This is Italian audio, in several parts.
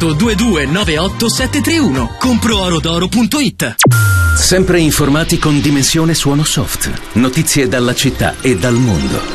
08 22 98 731. ComprooroDoro.it. Sempre informati con Dimensione Suono Soft. Notizie dalla città e dal mondo.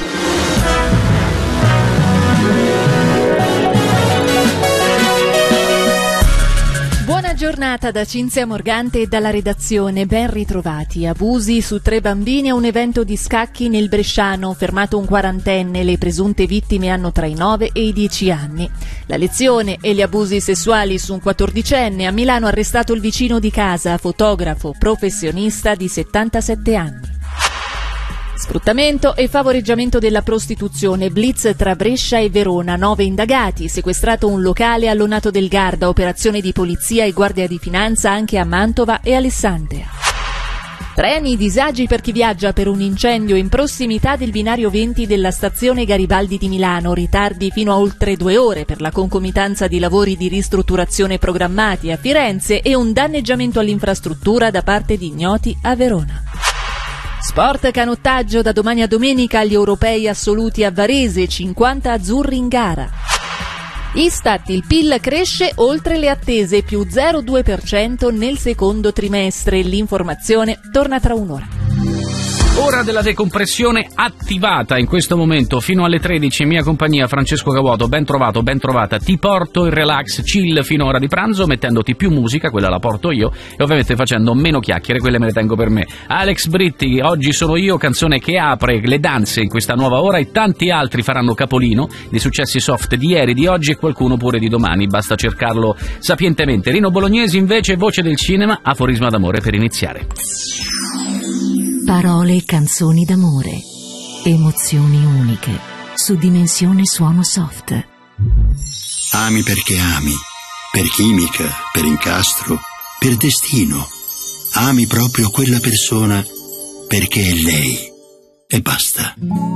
Giornata da Cinzia Morgante e dalla redazione. Ben ritrovati. Abusi su 3 bambini a un evento di scacchi nel Bresciano, fermato un quarantenne. Le presunte vittime hanno tra i 9 e i 10 anni. La lezione e gli abusi sessuali su un 14enne. A Milano arrestato il vicino di casa, fotografo professionista di 77 anni. Sfruttamento e favoreggiamento della prostituzione. Blitz tra Brescia e Verona. 9 indagati. Sequestrato un locale a Lonato del Garda. Operazione di polizia e guardia di finanza anche a Mantova e Alessandria. Treni, disagi per chi viaggia per un incendio in prossimità del binario 20 della stazione Garibaldi di Milano. Ritardi fino a oltre 2 ore per la concomitanza di lavori di ristrutturazione programmati a Firenze e un danneggiamento all'infrastruttura da parte di ignoti a Verona. Sport canottaggio da domani a domenica agli europei assoluti a Varese, 50 azzurri in gara. Istat, il PIL cresce oltre le attese, più 0,2% nel secondo trimestre. L'informazione torna tra un'ora. Ora della decompressione attivata in questo momento fino alle 13, in mia compagnia Francesco Cavuoto. Ben trovato, ben trovata. Ti porto il relax chill fino a ora di pranzo, mettendoti più musica, quella la porto io, e ovviamente facendo meno chiacchiere, quelle me le tengo per me. Alex Britti, oggi sono io, canzone che apre le danze in questa nuova ora, e tanti altri faranno capolino dei successi soft di ieri, di oggi e qualcuno pure di domani, basta cercarlo sapientemente. Rino Bolognesi invece, voce del cinema, aforisma d'amore per iniziare. Parole e canzoni d'amore, emozioni uniche, su Dimensione Suono Soft. Ami perché ami, per chimica, per incastro, per destino. Ami proprio quella persona perché è lei, e basta.